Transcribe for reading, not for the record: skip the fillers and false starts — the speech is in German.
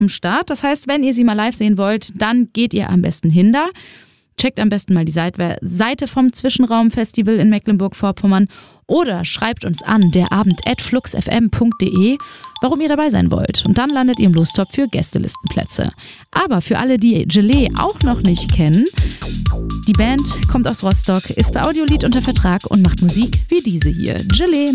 am Start. Das heißt, wenn ihr sie mal live sehen wollt, dann geht ihr am besten hin da. Checkt am besten mal die Seite vom Zwischenraumfestival in Mecklenburg-Vorpommern oder schreibt uns an, derabend@fluxfm.de, warum ihr dabei sein wollt. Und dann landet ihr im Lostopf für Gästelistenplätze. Aber für alle, die Gelee auch noch nicht kennen, die Band kommt aus Rostock, ist bei Audiolied unter Vertrag und macht Musik wie diese hier. Gelee